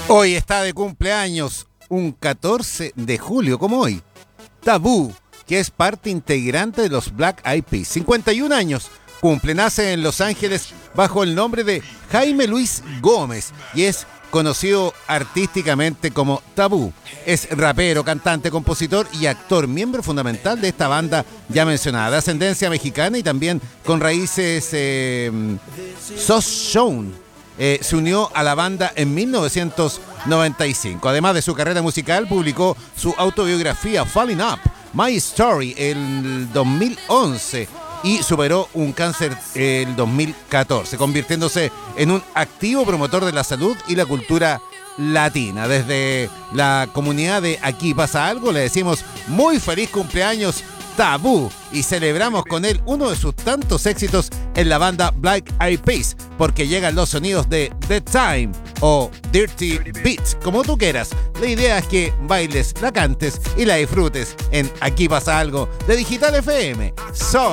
Hoy está de cumpleaños, un 14 de julio, como hoy, Taboo, que es parte integrante de los Black Eyed Peas. 51 años cumple, nace en Los Ángeles bajo el nombre de Jaime Luis Gómez y es conocido artísticamente como Taboo. Es rapero, cantante, compositor y actor, miembro fundamental de esta banda ya mencionada, de ascendencia mexicana y también con raíces Sound. Se unió a la banda en 1995. Además de su carrera musical, publicó su autobiografía Falling Up, My Story, el 2011 y superó un cáncer el 2014, convirtiéndose en un activo promotor de la salud y la cultura latina. Desde la comunidad de Aquí Pasa Algo le decimos muy feliz cumpleaños, Taboo, y celebramos con él uno de sus tantos éxitos en la banda Black Eyed Peas, porque llegan los sonidos de The Time o Dirty Beat, como tú quieras. La idea es que bailes, la cantes y la disfrutes en Aquí Pasa Algo de Digital FM.